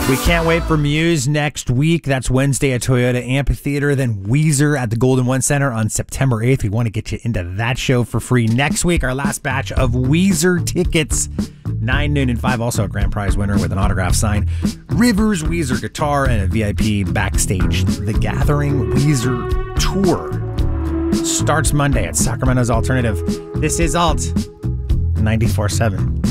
We can't wait for Muse next week. That's Wednesday at Toyota Amphitheater. Then Weezer at the Golden One Center on September 8th. We want to get you into that show for free. Next week, our last batch of Weezer tickets. 9, noon, and 5. Also a grand prize winner with an autograph sign. Rivers Weezer guitar and a VIP backstage. The Gathering Weezer Tour starts Monday at Sacramento's Alternative. This is Alt 94.7.